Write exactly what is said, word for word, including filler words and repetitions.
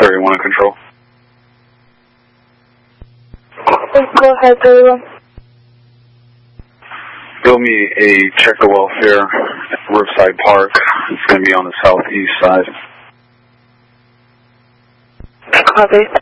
area one in control. Go ahead, everyone. Build me a check the welfare at Riverside Park. It's going to be on the southeast side. Copy.